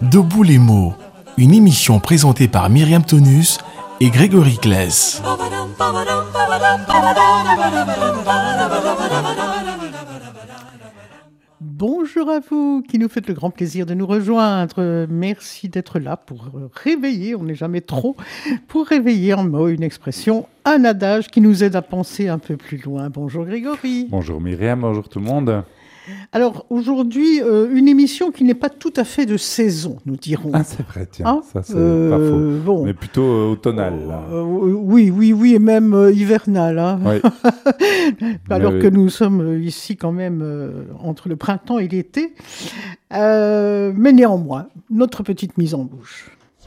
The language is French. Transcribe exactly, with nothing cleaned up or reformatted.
Debout les mots, une émission présentée par Myriam Tonus et Grégory Claes. Bonjour à vous qui nous faites le grand plaisir de nous rejoindre. Merci d'être là pour réveiller, on n'est jamais trop, pour réveiller en mot une expression, un adage qui nous aide à penser un peu plus loin. Bonjour Grégory. Bonjour Myriam, bonjour tout le monde. Alors aujourd'hui, euh, une émission qui n'est pas tout à fait de saison, nous dirons. Ah c'est vrai, tiens, hein ça c'est euh, pas faux. Bon. Mais plutôt euh, automnal. Là. Euh, oui, oui, oui, et même euh, hivernal. Hein. Oui. Alors oui, que oui. Nous sommes ici quand même euh, entre le printemps et l'été. Euh, mais néanmoins, notre petite mise en bouche.